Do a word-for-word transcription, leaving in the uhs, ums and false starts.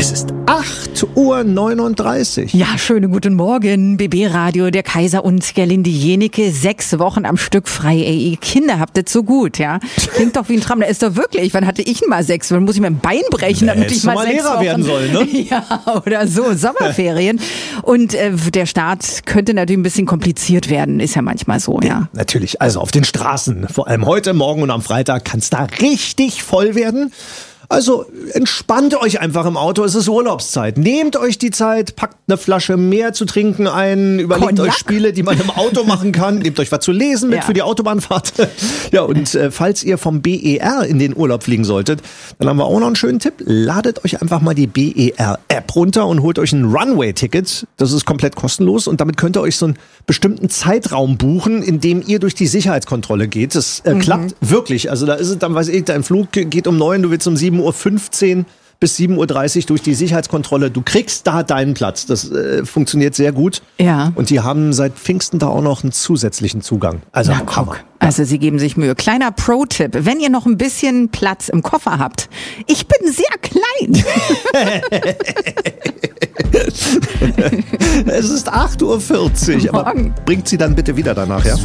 Es ist acht Uhr neununddreißig. Ja, schönen guten Morgen, B B-Radio, der Kaiser und Gerlinde Jenecke. Sechs Wochen am Stück frei, ey, ihr Kinder habt das so gut, ja. Klingt doch wie ein Traum, da ist doch wirklich, wann hatte ich mal sechs? Wann muss ich mir ein Bein brechen, damit nee, ich mal, mal sechs Lehrer Wochen werden soll, ne? Ja, oder so, Sommerferien. Und äh, der Start könnte natürlich ein bisschen kompliziert werden, ist ja manchmal so, ja. Ja, natürlich, also auf den Straßen, vor allem heute, morgen und am Freitag, kann es da richtig voll werden. Also entspannt euch einfach im Auto, es ist Urlaubszeit. Nehmt euch die Zeit, packt eine Flasche mehr zu trinken ein, überlegt Cognac. euch Spiele, die man im Auto machen kann, nehmt euch was zu lesen mit Ja. für die Autobahnfahrt. Ja, und äh, falls ihr vom B E R in den Urlaub fliegen solltet, dann haben wir auch noch einen schönen Tipp. Ladet euch einfach mal die B E R-App runter und holt euch ein Runway-Ticket. Das ist komplett kostenlos und damit könnt ihr euch so einen bestimmten Zeitraum buchen, in dem ihr durch die Sicherheitskontrolle geht. Das äh, mhm. klappt wirklich. Also da ist es dann, weiß ich, dein Flug geht um neun, du willst um sieben Uhr fünfzehn bis sieben Uhr dreißig durch die Sicherheitskontrolle. Du kriegst da deinen Platz. Das äh, funktioniert sehr gut. Ja. Und die haben seit Pfingsten da auch noch einen zusätzlichen Zugang. Also Na, Hammer. guck. Also sie geben sich Mühe. Kleiner Pro-Tipp, wenn ihr noch ein bisschen Platz im Koffer habt. Ich bin sehr klein. Es ist acht Uhr vierzig. Aber bringt sie dann bitte wieder danach, ja?